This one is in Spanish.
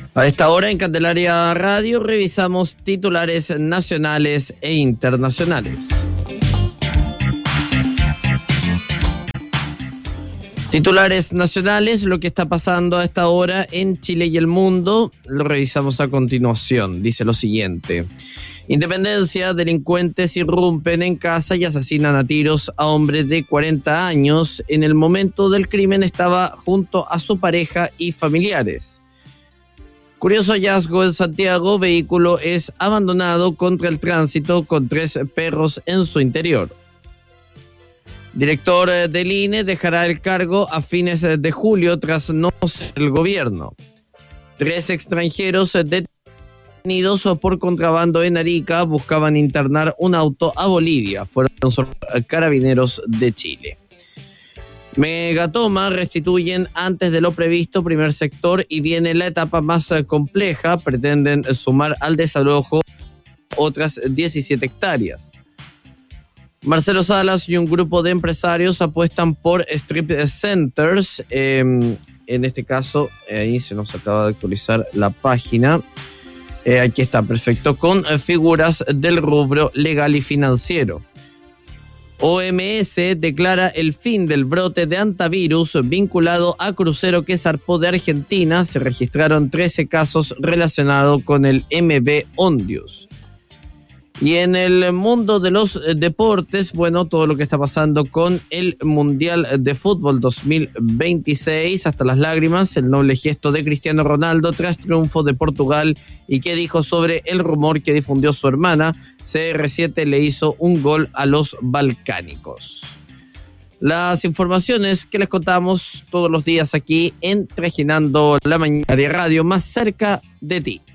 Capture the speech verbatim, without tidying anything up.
A esta hora en Candelaria Radio revisamos titulares nacionales e internacionales. Titulares nacionales, lo que está pasando a esta hora en Chile y el mundo, lo revisamos a continuación. Dice lo siguiente: Independencia, delincuentes irrumpen en casa y asesinan a tiros a hombre de cuarenta años. En el momento del crimen estaba junto a su pareja y familiares. Curioso hallazgo en Santiago, vehículo es abandonado contra el tránsito con tres perros en su interior. Director del I N E dejará el cargo a fines de julio tras no ser el gobierno. Tres extranjeros detenidos por contrabando en Arica buscaban internar un auto a Bolivia. Fueron carabineros de Chile. Megatoma restituyen antes de lo previsto primer sector y viene la etapa más compleja. Pretenden sumar al desalojo otras diecisiete hectáreas. Marcelo Salas y un grupo de empresarios apuestan por strip centers. Eh, en este caso, eh, ahí se nos acaba de actualizar la página. Eh, aquí está, perfecto, con eh, figuras del rubro legal y financiero. O M S declara el fin del brote de antivirus vinculado a crucero que zarpó de Argentina. Se registraron trece casos relacionados con el M V Ondius. Y en el mundo de los deportes, bueno, todo lo que está pasando con el Mundial de Fútbol dos mil veintiséis, hasta las lágrimas, el noble gesto de Cristiano Ronaldo tras triunfo de Portugal y qué dijo sobre el rumor que difundió su hermana. C R siete le hizo un gol a los balcánicos. Las informaciones que les contamos todos los días aquí en Trajinando la Mañana de Radio, más cerca de ti.